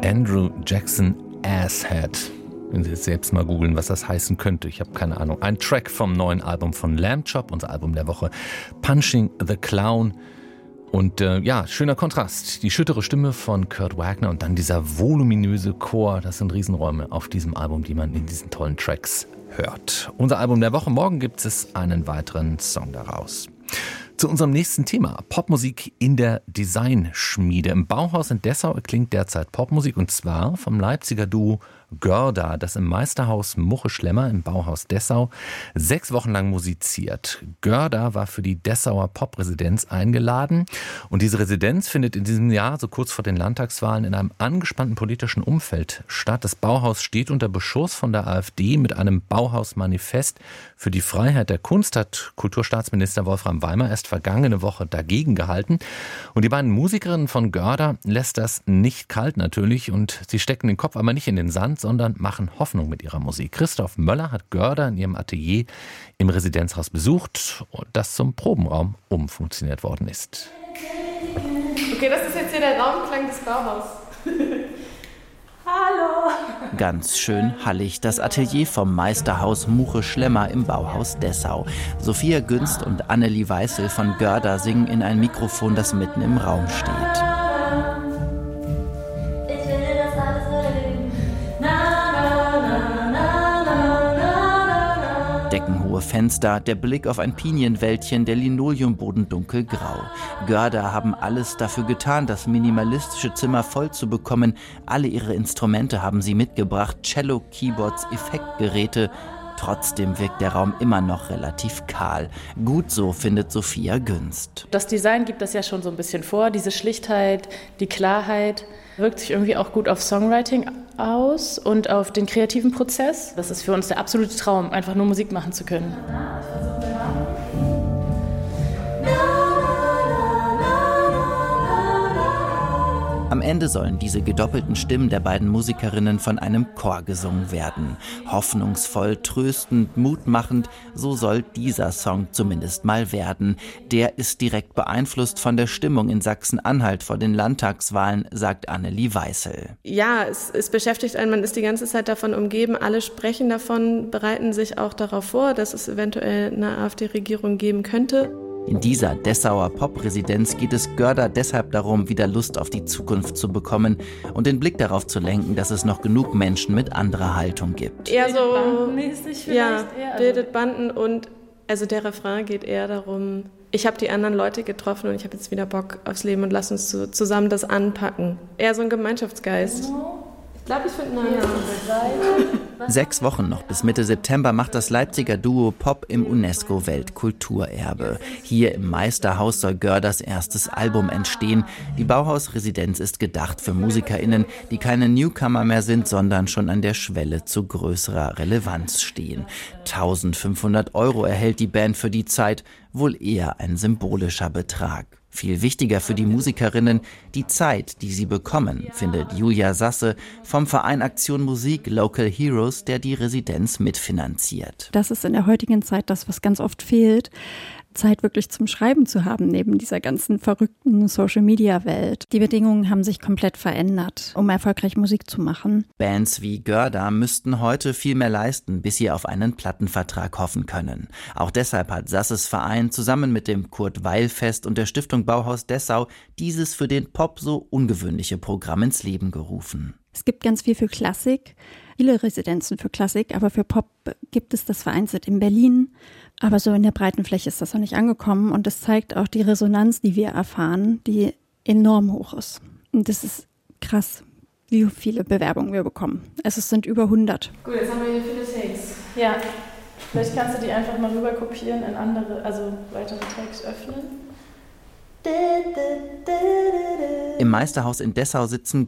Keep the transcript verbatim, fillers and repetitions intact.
Andrew Jackson Asshead. Wenn Sie jetzt selbst mal googeln, was das heißen könnte. Ich habe keine Ahnung. Ein Track vom neuen Album von Lamb Chop, unser Album der Woche. Punching the Clown. Und äh, ja, schöner Kontrast. Die schüttere Stimme von Kurt Wagner und dann dieser voluminöse Chor. Das sind Riesenräume auf diesem Album, die man in diesen tollen Tracks hört. Unser Album der Woche. Morgen gibt es einen weiteren Song daraus. Zu unserem nächsten Thema. Popmusik in der Designschmiede. Im Bauhaus in Dessau erklingt derzeit Popmusik und zwar vom Leipziger Duo Görda, das im Meisterhaus Muche-Schlemmer im Bauhaus Dessau sechs Wochen lang musiziert. Görda war für die Dessauer Popresidenz eingeladen und diese Residenz findet in diesem Jahr, so kurz vor den Landtagswahlen, in einem angespannten politischen Umfeld statt. Das Bauhaus steht unter Beschuss von der AfD mit einem Bauhaus-Manifest für die Freiheit der Kunst, hat Kulturstaatsminister Wolfram Weimer erst vergangene Woche dagegen gehalten. Und die beiden Musikerinnen von Görda lässt das nicht kalt natürlich und sie stecken den Kopf aber nicht in den Sand, sondern machen Hoffnung mit ihrer Musik. Christoph Möller hat Görda in ihrem Atelier im Residenzhaus besucht, das zum Probenraum umfunktioniert worden ist. Okay, das ist jetzt hier der Raumklang des Bauhaus. Hallo! Ganz schön hallig, das Atelier vom Meisterhaus Muche-Schlemmer im Bauhaus Dessau. Sophia Günst und Annelie Weißel von Görda singen in ein Mikrofon, das mitten im Raum steht. Deckenhohe Fenster, der Blick auf ein Pinienwäldchen, der Linoleumboden dunkelgrau. Görda haben alles dafür getan, das minimalistische Zimmer voll zu bekommen. Alle ihre Instrumente haben sie mitgebracht, Cello, Keyboards, Effektgeräte. Trotzdem wirkt der Raum immer noch relativ kahl. Gut so, findet Sophia Günst. Das Design gibt das ja schon so ein bisschen vor. Diese Schlichtheit, die Klarheit wirkt sich irgendwie auch gut auf Songwriting aus und auf den kreativen Prozess. Das ist für uns der absolute Traum, einfach nur Musik machen zu können. Am Ende sollen diese gedoppelten Stimmen der beiden Musikerinnen von einem Chor gesungen werden. Hoffnungsvoll, tröstend, mutmachend, so soll dieser Song zumindest mal werden. Der ist direkt beeinflusst von der Stimmung in Sachsen-Anhalt vor den Landtagswahlen, sagt Annelie Weißel. Ja, es, es beschäftigt einen, man ist die ganze Zeit davon umgeben, alle sprechen davon, bereiten sich auch darauf vor, dass es eventuell eine AfD-Regierung geben könnte. In dieser Dessauer Popresidenz geht es Görda deshalb darum, wieder Lust auf die Zukunft zu bekommen und den Blick darauf zu lenken, dass es noch genug Menschen mit anderer Haltung gibt. Eher so, bandenmäßig vielleicht? Ja, eher, bildet Banden und also der Refrain geht eher darum, ich habe die anderen Leute getroffen und ich habe jetzt wieder Bock aufs Leben und lass uns zu, zusammen das anpacken. Eher so ein Gemeinschaftsgeist. Ich glaube, ich finde eine ja. Sechs Wochen noch bis Mitte September macht das Leipziger Duo Pop im UNESCO-Weltkulturerbe. Hier im Meisterhaus soll Gördas erstes Album entstehen. Die Bauhaus-Residenz ist gedacht für MusikerInnen, die keine Newcomer mehr sind, sondern schon an der Schwelle zu größerer Relevanz stehen. eintausendfünfhundert Euro erhält die Band für die Zeit, wohl eher ein symbolischer Betrag. Viel wichtiger für die Musikerinnen die Zeit, die sie bekommen, findet Julia Sasse vom Verein Aktion Musik Local Heroes, der die Residenz mitfinanziert. Das ist in der heutigen Zeit das, was ganz oft fehlt, Zeit wirklich zum Schreiben zu haben, neben dieser ganzen verrückten Social-Media-Welt. Die Bedingungen haben sich komplett verändert, um erfolgreich Musik zu machen. Bands wie Görda müssten heute viel mehr leisten, bis sie auf einen Plattenvertrag hoffen können. Auch deshalb hat Sasses Verein zusammen mit dem Kurt-Weil-Fest und der Stiftung Bauhaus Dessau dieses für den Pop so ungewöhnliche Programm ins Leben gerufen. Es gibt ganz viel für Klassik, viele Residenzen für Klassik, aber für Pop gibt es das vereinzelt in Berlin. Aber so in der breiten Fläche ist das noch nicht angekommen und das zeigt auch die Resonanz, die wir erfahren, die enorm hoch ist. Und das ist krass, wie viele Bewerbungen wir bekommen. Es sind über hundert. Gut, jetzt haben wir hier viele Takes. Ja, vielleicht kannst du die einfach mal rüber kopieren in andere, also weitere Takes öffnen. Im Meisterhaus in Dessau sitzen